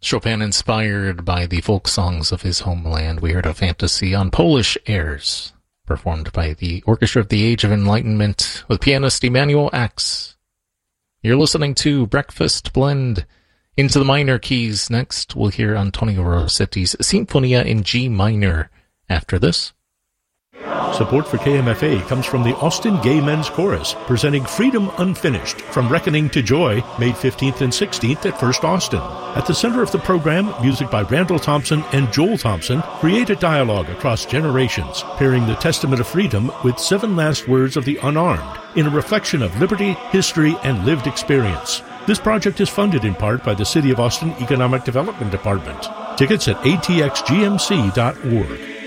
Chopin inspired by the folk songs of his homeland. We heard a fantasy on Polish airs, performed by the Orchestra of the Age of Enlightenment with pianist Emanuel Ax. You're listening to Breakfast Blend into the minor keys. Next, we'll hear Antonio Rossetti's Sinfonia in G minor. After this, support for KMFA comes from the Austin Gay Men's Chorus, presenting Freedom Unfinished, From Reckoning to Joy, May 15th and 16th at First Austin. At the center of the program, music by Randall Thompson and Joel Thompson create a dialogue across generations, pairing the Testament of Freedom with 7 Last Words of the Unarmed, in a reflection of liberty, history, and lived experience. This project is funded in part by the City of Austin Economic Development Department. Tickets at atxgmc.org.